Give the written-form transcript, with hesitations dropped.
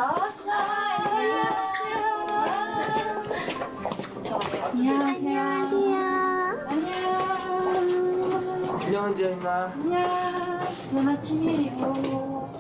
나왔어. 안녕하세요. 안녕. 안녕 한지야 임마. 안녕. 좋은 아침이에요.